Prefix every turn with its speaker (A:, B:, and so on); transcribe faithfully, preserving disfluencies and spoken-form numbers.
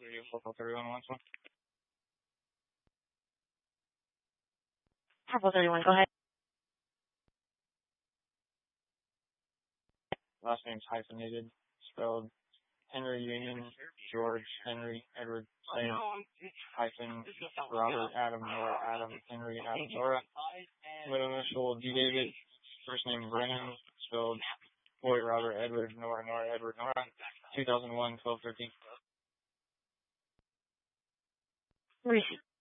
A: four thirty-one one.
B: four thirty-one, go ahead.
A: Last name's hyphenated, spelled Henry Union, George, Henry, Edward, Saint, hyphen, Robert, Adam, Nora, Adam, Henry, Adam, Nora. Middle initial, D. David. First name, Brennan, spelled Boy, Robert, Edward, Nora, Nora, Edward, Nora. two thousand one, twelve thirteen.
B: Receipt.